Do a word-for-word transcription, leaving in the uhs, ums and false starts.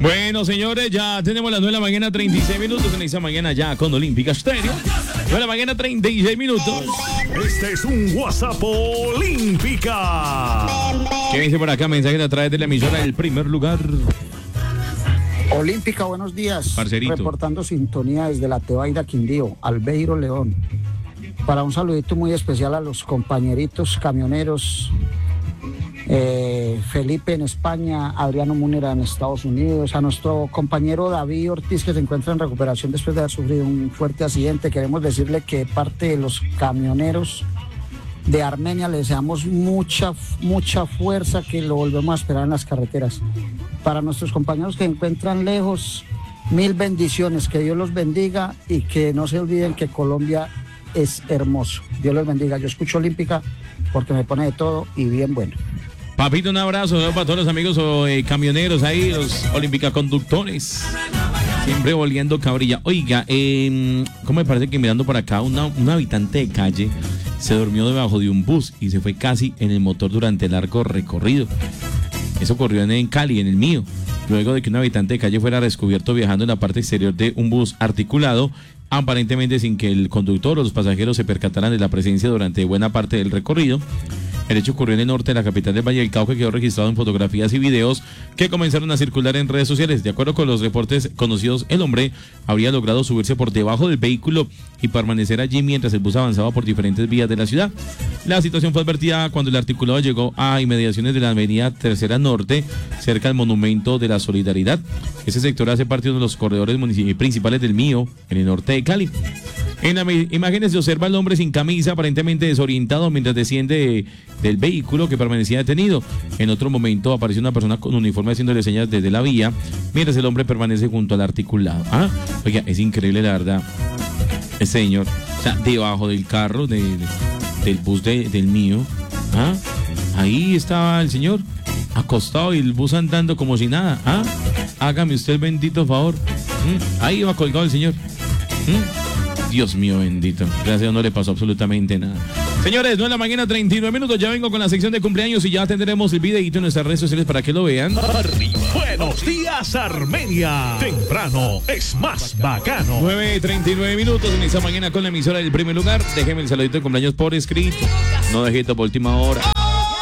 Bueno, señores, ya tenemos las nueve de la mañana, treinta y seis minutos en esta mañana ya con Olímpica Stereo. nueve de la mañana, treinta y seis minutos. Este es un WhatsApp Olímpica. ¿Qué dice por acá? Mensajes a través de la emisora del primer lugar. Olímpica, buenos días. Parcerito. Reportando sintonía desde la Tebaida Quindío, Albeiro León. Para un saludito muy especial a los compañeritos camioneros. Eh, Felipe en España, Adriano Múnera en Estados Unidos, a nuestro compañero David Ortiz, que se encuentra en recuperación después de haber sufrido un fuerte accidente. Queremos decirle que parte de los camioneros de Armenia le deseamos mucha, mucha fuerza, que lo volvemos a esperar en las carreteras. Para nuestros compañeros que se encuentran lejos, mil bendiciones, que Dios los bendiga y que no se olviden que Colombia es hermoso. Dios los bendiga. Yo escucho Olímpica porque me pone de todo y bien bueno. Papito, un abrazo para todos los amigos o, eh, camioneros ahí, los Olímpica conductores. Siempre volviendo cabrilla. Oiga, eh, ¿cómo me parece que mirando por acá una, un habitante de calle se durmió debajo de un bus y se fue casi en el motor durante el largo recorrido? Eso ocurrió en, en Cali, en el mío, luego de que un habitante de calle fuera descubierto viajando en la parte exterior de un bus articulado, aparentemente sin que el conductor o los pasajeros se percataran de la presencia durante buena parte del recorrido. El hecho ocurrió en el norte de la capital del Valle del Cauca, que quedó registrado en fotografías y videos que comenzaron a circular en redes sociales. De acuerdo con los reportes conocidos, el hombre habría logrado subirse por debajo del vehículo y permanecer allí mientras el bus avanzaba por diferentes vías de la ciudad. La situación fue advertida cuando el articulado llegó a inmediaciones de la avenida Tercera Norte, cerca del Monumento de la Solidaridad. Ese sector hace parte de uno de los corredores principales del Mío, en el norte de Cali. En las imágenes se observa al hombre sin camisa, aparentemente desorientado, mientras desciende de, del vehículo que permanecía detenido. En otro momento apareció una persona con uniforme haciéndole señas desde la vía, mientras el hombre permanece junto al articulado. Ah, oiga, es increíble la verdad. Este señor, o sea, debajo del carro, de, de, del bus de, del Mío, ah, ahí estaba el señor, acostado y el bus andando como si nada. Ah, hágame usted el bendito favor. Mm, ahí iba colgado el señor. Mm. Dios mío bendito, gracias a Dios no le pasó absolutamente nada. Señores, nueve de la mañana, treinta y nueve minutos, ya vengo con la sección de cumpleaños y ya tendremos el videito en nuestras redes sociales para que lo vean. Arriba. Buenos días, Armenia. Temprano es más bacano. nueve treinta y nueve minutos en esta mañana con la emisora del primer lugar. Déjeme el saludito de cumpleaños por escrito. No dejé esto por última hora.